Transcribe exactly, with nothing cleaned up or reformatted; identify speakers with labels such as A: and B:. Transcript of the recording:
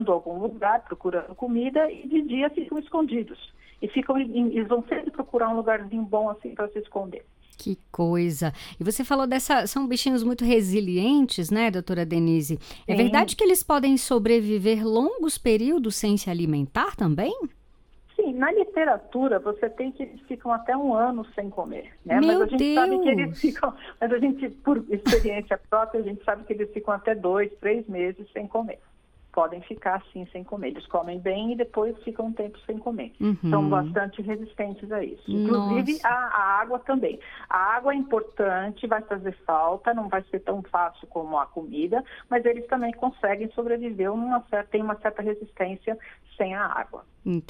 A: algum lugar, procurando comida, e de dia ficam escondidos. E ficam, eles vão sempre procurar um lugarzinho bom assim para se esconder.
B: Que coisa! E você falou dessa... São bichinhos muito resilientes, né, doutora Denise? É verdade
A: Sim.
B: que eles podem sobreviver longos períodos sem se alimentar também?
A: Sim, na literatura você tem que eles ficam até um ano sem comer, né?
B: Meu
A: Mas a gente
B: Deus!
A: sabe que eles ficam, mas a gente, por experiência própria, a gente sabe que eles ficam até dois, três meses sem comer. Podem ficar assim sem comer. Eles comem bem e depois ficam um tempo sem comer.
B: Uhum.
A: São bastante resistentes a isso. Inclusive a, a água também. A água é importante, vai fazer falta, não vai ser tão fácil como a comida, mas eles também conseguem sobreviver, uma certa, tem uma certa resistência sem a água.
B: Entendi.